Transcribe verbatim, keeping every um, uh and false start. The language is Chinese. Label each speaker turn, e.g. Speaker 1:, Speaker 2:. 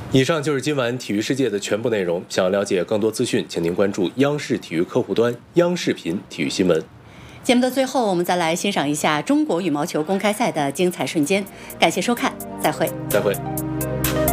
Speaker 1: 以上就是今晚体育世界的全部内容。想要了解更多资讯，请您关注央视体育客户端央视频体育新闻。
Speaker 2: 节目的最后，我们再来欣赏一下中国羽毛球公开赛的精彩瞬间。感谢收看，再会。
Speaker 1: 再会。